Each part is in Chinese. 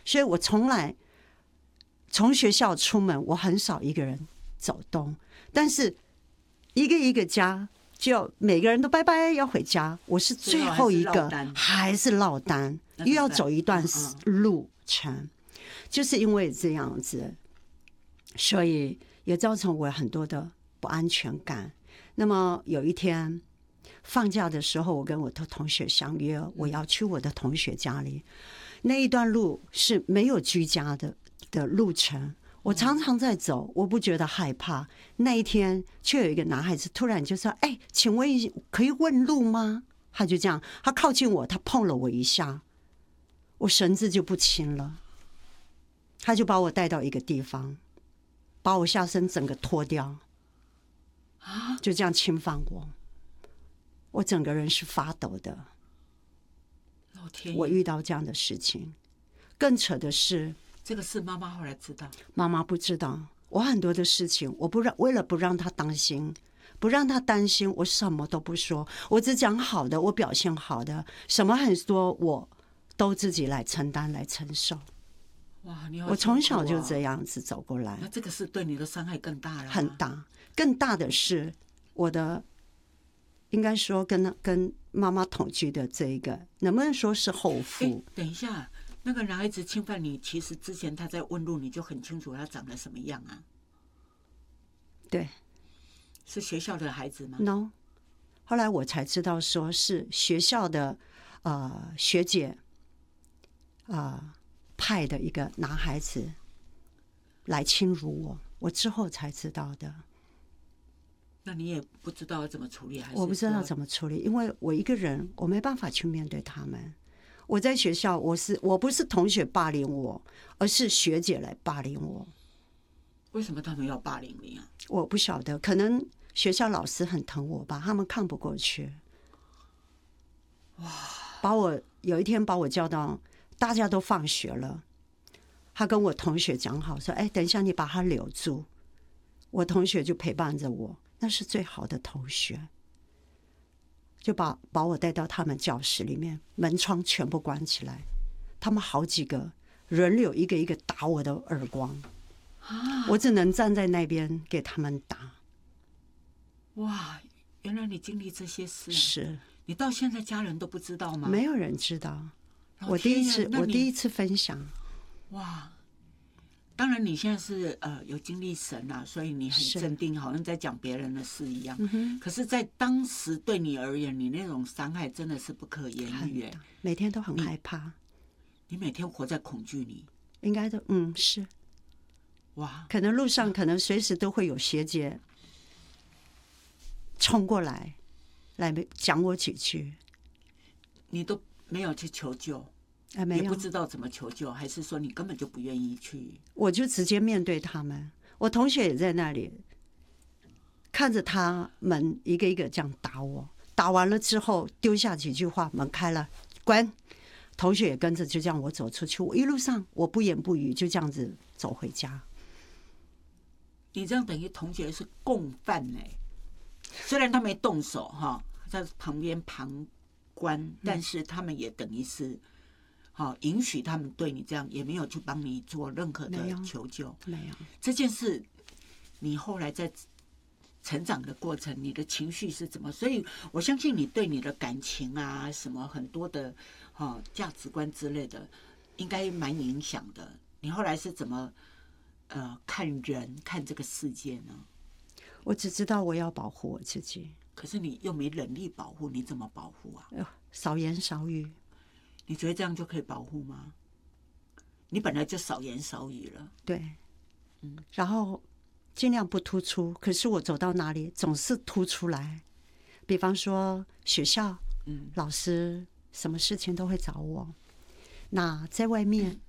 所以我从来从学校出门，我很少一个人走动，但是一个一个家，就每个人都拜拜要回家，我是最后一个，还是落单，又要走一段路程，就是因为这样子，所以也造成我很多的不安全感。那么有一天放假的时候，我跟我的同学相约，我要去我的同学家里。那一段路是没有居家的路程，我常常在走，我不觉得害怕。那一天却有一个男孩子突然就说：“哎，请问可以问路吗？”他就这样，他靠近我，他碰了我一下，我神志就不清了。他就把我带到一个地方，把我下身整个脱掉，就这样侵犯我。我整个人是发抖的。我遇到这样的事情，更扯的是， 这个事妈妈后来知道， 妈妈不知道。我很多的事情，为了不让她担心，我什么都不说，我只讲好的，我表现好的，什么很多我都自己来承担来承受。 哇，你好辛苦啊！ 我从小就这样子走过来。 那这个是对你的伤害更大了， 很大。更大的是我的，应该说跟妈妈同居的这一个，能不能说是后父？ 等一下，那个男孩子侵犯你，其实之前他在问路，你就很清楚他长得什么样啊？ 对， 是学校的孩子吗 ？No， 后来我才知道说是学校的学姐派的一个男孩子来侵辱我，我之后才知道的。 那你也不知道怎么处理，还是我不知道怎么处理，因为我一个人，我没办法去面对他们。我在学校，我不是同学霸凌我，而是学姐来霸凌我。 为什么他们要霸凌你啊？ 我不晓得，可能学校老师很疼我吧，他们看不过去。哇！有一天把我叫到，大家都放学了，他跟我同学讲好说：“哎，等一下你把他留住。”我同学就陪伴着我。那是最好的同学，就把我带到他们教室里面，门窗全部关起来，他们好几个轮流一个一个打我的耳光，我只能站在那边给他们打。 哇，原来你经历这些事， 是你到现在家人都不知道吗？ 没有人知道，我第一次分享。 哇！当然，你现在是有经历神啊，所以你很镇定，好像在讲别人的事一样。可是，在当时对你而言，你那种伤害真的是不可言喻， 每天都很害怕。 你每天活在恐惧里， 应该都是。 哇！ 可能路上可能随时都会有学姐冲过来讲我几句， 你都没有去求救。 没有， 也不知道怎么求救，还是说你根本就不愿意去？ 我就直接面对他们。我同学也在那里看着他们一个一个这样打我，打完了之后丢下几句话，门开了，滚！同学也跟着就这样我走出去。我一路上我不言不语，就这样子走回家。 你这样等于同学是共犯虽然他没动手哈，在旁边旁观，但是他们也等于是。允许他们对你这样，也没有去帮你做任何的求救。 没有这件事，你后来在成长的过程，你的情绪是怎么？所以我相信你对你的感情啊，什么很多的价值观之类的，应该蛮影响的。你后来是怎么看人、看这个世界呢？ 我只知道我要保护我自己， 可是你又没能力保护，你怎么保护啊？ 少言少语。 你觉得这样就可以保护吗？你本来就少言少语了。 对，然后尽量不突出。可是我走到哪里总是突出来，比方说学校，老师什么事情都会找我。那在外面，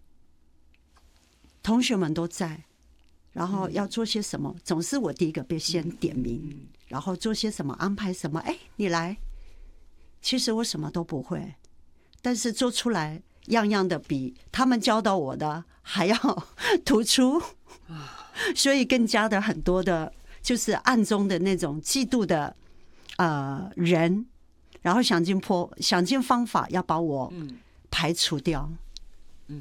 同学们都在，然后要做些什么，总是我第一个被先点名，然后做些什么，安排什么。哎，你来。其实我什么都不会。但是做出来样样的比他们教导我的还要突出，所以更加的很多的就是暗中的那种嫉妒的人，然后想尽方法要把我排除掉。